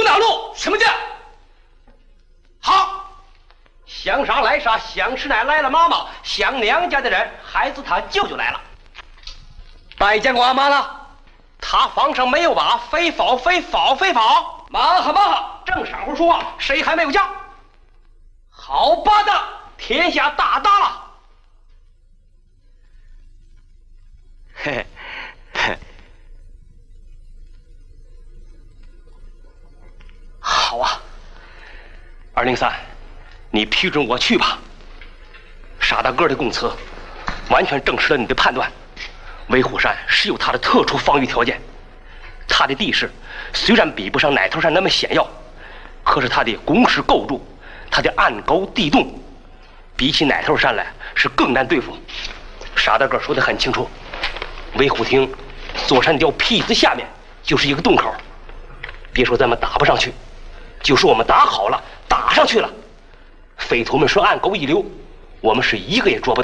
大路，什么的？好，想杀来杀，想吃奶来了妈妈，想娘家的人，孩子他舅舅来了。拜见过阿妈了，他房上没有娃，非否非否非否，妈哈妈哈，正晌午说话，谁还没有家？好巴的，天下大大了。嘿嘿嘿。好啊，203，你批准我去吧。沙大个的供词完全证实了你的判断，威虎山是有它的特殊防御条件。它的地势虽然比不上奶头山那么险要，可是它的工事构筑，它的暗沟地洞，比起奶头山来是更难对付。沙大个说得很清楚，威虎亭左山雕坯子下面就是一个洞口，别说咱们打不上去，就是我们打好了，打上去了，匪徒们说暗沟一溜，我们是一个也捉不到。